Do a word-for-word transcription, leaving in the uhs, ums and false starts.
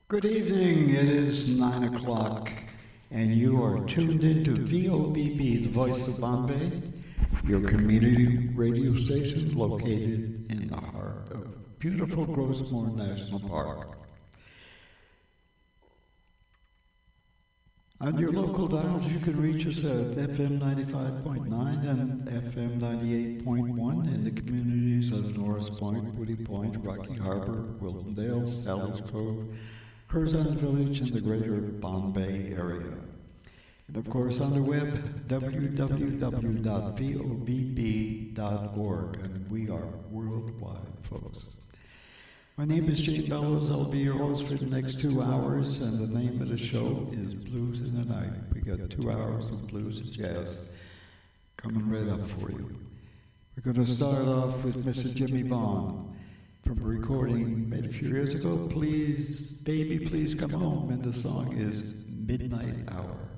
Good evening. It is nine o'clock, and you are tuned into V O B B, the voice of Bombay, your community radio station located in the heart of beautiful Grossmore National Park. On your local dials, you can reach us at F M ninety-five point nine and F M ninety-eight point one in the communities of Norris Point, Woody Point, Rocky Harbor, Wiltondale, Sally's Cove, Curzon Village, and the greater Bombay area. And of course on the web, w w w dot v o b b dot org, and we are worldwide, folks. My name is Gene Bellows. I'll be your host for the next two hours, and the name of the show is Blues in the Night. We got two hours of blues and jazz coming right up for you. We're going to start off with Mister Jimmy Vaughn from a recording made a few years ago, Please, Baby, Please Come Home, and the song is Midnight Hour.